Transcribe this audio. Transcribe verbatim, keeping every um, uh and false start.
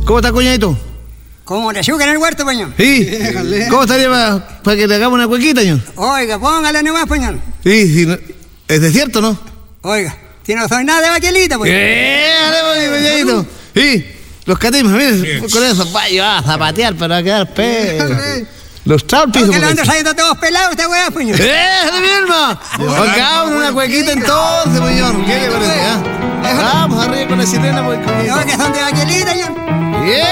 ¿Cómo está, cuñadito? Como la azúcar en el huerto, pañón. Sí. ¿Cómo estaría para pa que le hagamos una cuequita, señor? Oiga, póngale nomás, pañón. Sí, sí. No, ¿es de cierto, no? Oiga, tiene razón, nada de baquelita, pues. ¡Eh! ¡Dale, cuñadito! Sí. Los catimos, miren, con eso vaya a zapatear para va a quedar pedo. Los trapis. Porque lo ando saliendo todos pelados esta weá, pañón. ¡Eh, de misma! Hagamos una cuequita entonces, señor. ¿Qué le parece, ah? Vamos arriba con la sirena, pues. No, que son de baquelita, pañón. Bien.